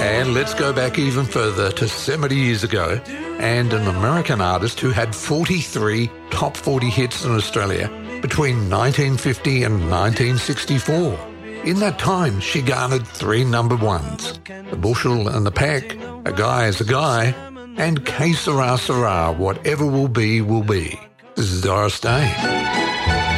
And let's go back even further to 70 years ago and an American artist who had 43 top 40 hits in Australia between 1950 and 1964. In that time, she garnered 3 number ones: The Bushel and the Peck, A Guy is a Guy, and Que Sera Sera, Whatever Will Be, Will Be. This is Doris Day.